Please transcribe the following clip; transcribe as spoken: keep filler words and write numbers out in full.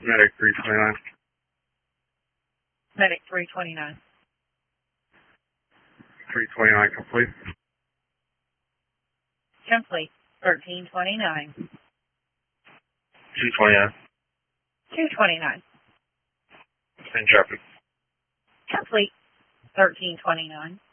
Medic three twenty-nine. Medic three twenty-nine. three twenty-nine complete. Complete. thirteen twenty-nine. two twenty-nine. two twenty-nine. Send traffic. Complete. thirteen twenty-nine.